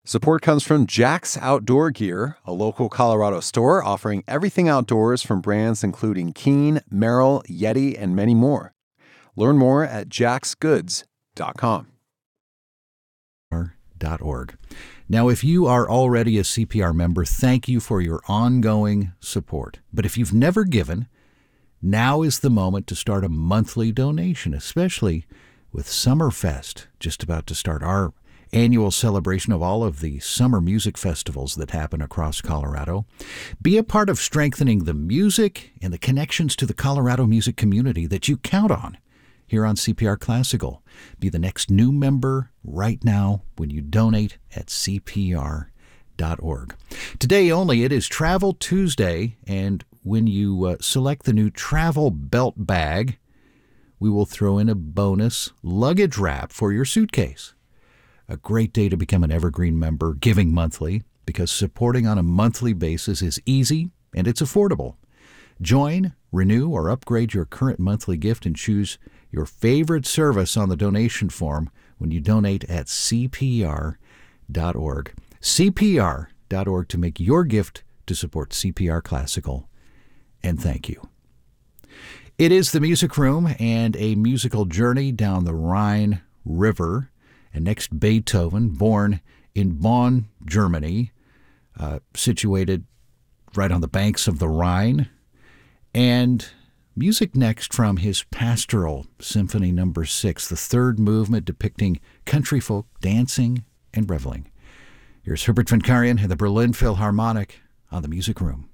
Support comes from Jack's Outdoor Gear, a local Colorado store offering everything outdoors from brands including Keen, Merrell, Yeti, and many more. Learn more at jacksgoods.com. .org. Now, if you are already a CPR member, thank you for your ongoing support. But if you've never given, now is the moment to start a monthly donation, especially with Summerfest just about to start, our annual celebration of all of the summer music festivals that happen across Colorado. Be a part of strengthening the music and the connections to the Colorado music community that you count on here on CPR Classical. Be the next new member right now when you donate at CPR.org. Today only, it is Travel Tuesday, and when you select the new travel belt bag, we will throw in a bonus luggage wrap for your suitcase. A great day to become an Evergreen member, giving monthly, because supporting on a monthly basis is easy and it's affordable. Join, renew, or upgrade your current monthly gift and choose your favorite service on the donation form when you donate at CPR.org. CPR.org to make your gift to support CPR Classical. And thank you. It is the Music Room and a musical journey down the Rhine River. And next, Beethoven, born in Bonn, Germany, situated right on the banks of the Rhine. And music next from his Pastoral Symphony No. 6, the third movement depicting country folk dancing and reveling. Here's Herbert von Karajan and the Berlin Philharmonic on the Music Room.